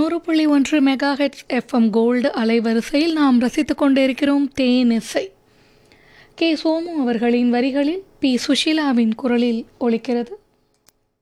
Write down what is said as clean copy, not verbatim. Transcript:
101.1 megahertz FM gold அலைவரிசையில் நாம் ரசித்துக் கொண்டிருக்கிறோம் தேனிசை. கே. சோமு அவர்களின் வரிகளில் பி. சுஷீலாவின் குரலில் ஒலிக்கிறது